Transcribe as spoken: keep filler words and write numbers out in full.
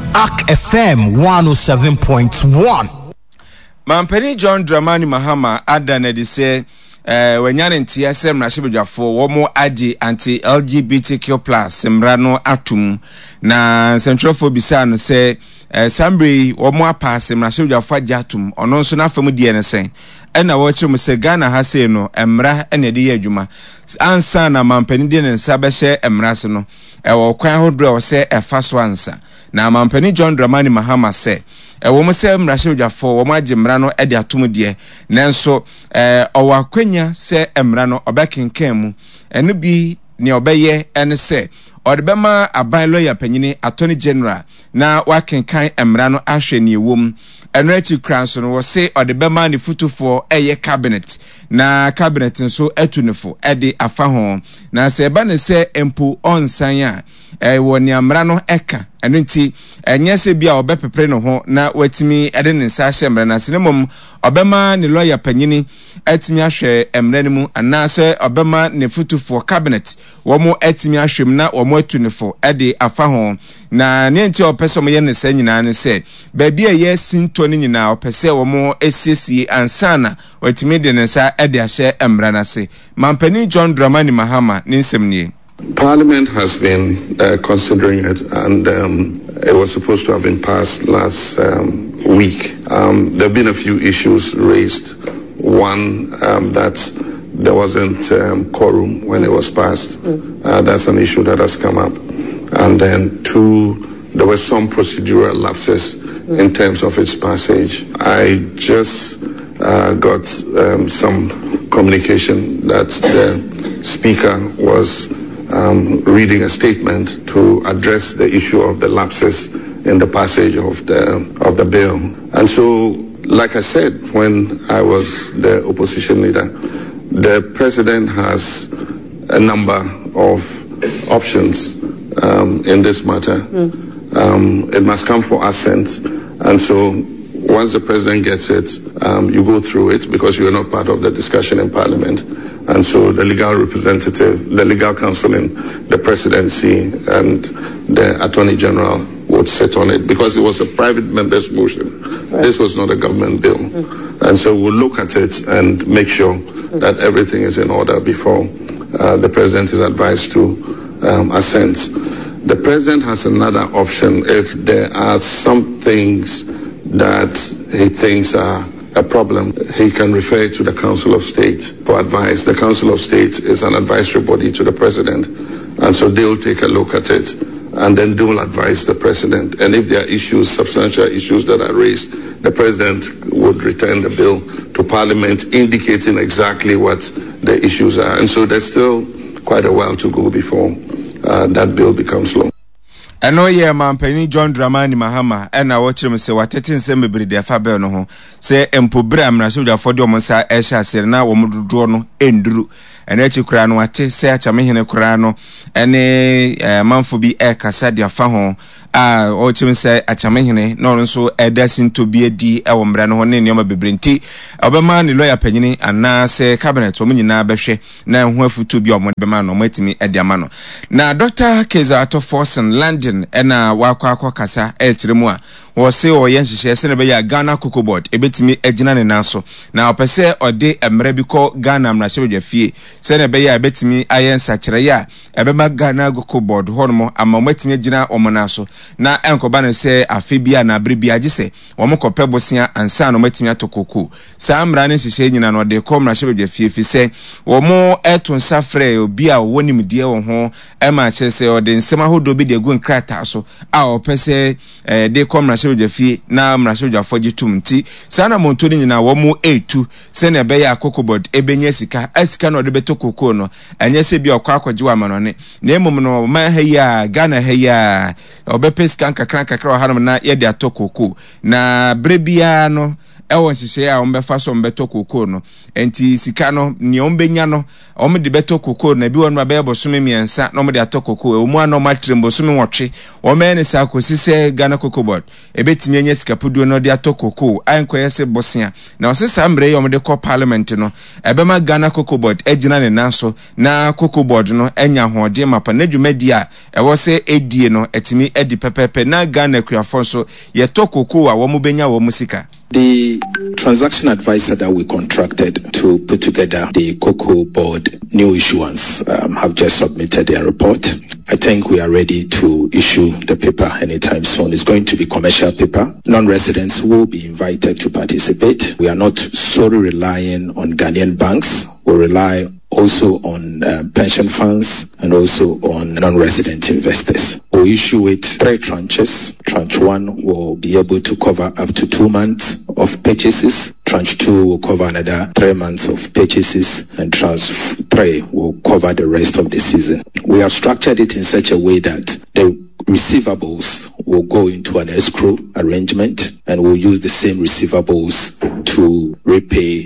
A C F M one oh seven point one. Mampeni John Dramani Mahama adana de say eh wanyane ntia sem na hyebedwafo wo mo agi anti L G B T Q plus semra no atum na centralfo bisa no say eh Sambri wo mo apa sem na hyebedwafo agi atum ono nso na afam die ne sen ena wo kyerem say Ghana ha sei no emra ena de ye adwuma ansa na mampeni de ne nsa be hye emra se no e wo kwan hodro wo say efa so ansa na mampeni John Dramani Mahama say ewo mo se mrahwedwafo wo mo agimra no e de atom de nanso eh owa akwanya se emra no obekenkan mu ene bi ne obeye ene se odebema aban lawyer panyini attorney general na wakenkan emra no ahwe ne ewom eno achi kranso no wo se odebema ne futufo eye cabinet na cabinet nso atunefo e de afa ho na se eba ne se empo onsan a eh woni amra no eka eno nti enye se bia obepepre no ho na watimi ede ne nsa hye mra na sinemom obema ne lawyer panyini atimi ahwe emra ne mu anase obema ne futufo cabinet wo mo atimi ahwem na wo mo atunefo ede afa ho na ne nti opeso mo ye ne sa nyina ne se ba bia ye sinto ne nyina opese wo mo esiesie ansana watimi de ne nsa ede ahye emra na se mampani John Dramani Mahama ne nsem Parliament has been uh, considering it, and um, it was supposed to have been passed last um, week. Um, there have been a few issues raised. One, um, that there wasn't um, quorum when it was passed. Mm. Uh, that's an issue that has come up. And then two, there were some procedural lapses mm. in terms of its passage. I just uh, got um, some communication that the Speaker was Um, reading a statement to address the issue of the lapses in the passage of the of the bill. And so, like I said when I was the opposition leader, the president has a number of options um, in this matter. Mm. Um, it must come for assent, and so once the president gets it, um, you go through it because you are not part of the discussion in Parliament. And so the legal representative, the legal counsel in the presidency and the attorney general would sit on it because it was a private member's motion. Right. This was not a government bill. Mm-hmm. And so we'll look at it and make sure mm-hmm. that everything is in order before uh, the president is advised to um, assent. The president has another option if there are some things that he thinks are a problem. He can refer to the Council of State for advice. The Council of State is an advisory body to the president, and so they'll take a look at it, and then they will advise the president. And if there are issues, substantial issues that are raised, the president would return the bill to Parliament, indicating exactly what the issues are. And so there's still quite a while to go before uh, that bill becomes law. Eno ye mampani John Dramani Mahama ena wo kyerem se watete nsem bebrede afa bel no ho se empobra amrahwedwafo de omonsa e hye asere na wo mudodo no enduru ena chikura no wate se achamehene kura no ene eh, manfo bi e kasa de afa ho a o kyerem se achamehene no nso edasin to bi edi e wo mra no ho ne ne bebrenti obema ne lawyer panyini ana se cabinet omunyina behwe na ho afutu bi omode bema no matimi edi ama no na Doctor Keza Atoforsen Land ena wakwa akwa kasa e kyeremu a wo se o yen hihye se ne be ya Ghana Cocoa Board ebetimi agina ne nanso na opese ode emre bi ko Ghana mrahwedwafie se ne be ya ebetimi ayen sakyere ya ebema Ghana Cocoa Board hono ama matimi agina omonaso na enkoba ne se afebia na abribia gise wo mkope bosia ansa no matimi atokoko sa amra ne hihye nyina no de ko mrahwedwafie fi se wo mo eto nsafre obi a wonim die wo ho e ma che se ode nsema hodo bi de gu nkra so a opese eh de kom na shewjafie na mra shewjafo gitum nti sana montoni nyina wo mu etu se na be ya Cocoa Board ebenya sika asika no de beto koko no anya se bi okwa akwaje manone na emum no ma ha ya Ghana ha ya obepe sika nkakra nkakra hanom na ye de atokoko na brebia no ɛwɔ nhyehyɛ a ɔmbɛfa so ɔmbɛtɔ cocoa no enti sika no ne ɔmbɛnya no ɔmde bɛtɔ cocoa na bi wɔ no bɛyɛ bosome miɛnsa na ɔmde atɔ cocoa ɔmu ana ɔmatrem bosome wɔtwe ɔmɛyɛ ne saa kosi sɛ Ghana Cocoa Board ɛbɛtumi anya sika puduo no de atɔ cocoa ankɔyɛ sɛ bosea na ɔsɛ saa mmerɛ yɛ ɔmde kɔ parliament no ɛbɛma Ghana Cocoa Board agyina ne nan so na Cocoa Board no anya hoɔden mapa na dwumadi a ɛwɔ sɛ edie no ɛtumi edi pɛpɛpɛ na Ghana kuafo so yɛtɔ cocoa a wɔn bɛnya wɔn sika. The transaction advisor that we contracted to put together the Cocoa Board new issuance um, have just submitted their report. I think we are ready to issue the paper anytime soon. It's going to be commercial paper. Non-residents will be invited to participate. We are not solely relying on Ghanaian banks. We rely also on uh, pension funds and also on non-resident investors. We'll issue it three tranches. Tranche one will be able to cover up to two months of purchases. Tranche two will cover another three months of purchases, and tranche three will cover the rest of the season. We have structured it in such a way that the receivables will go into an escrow arrangement, and we'll use the same receivables to repay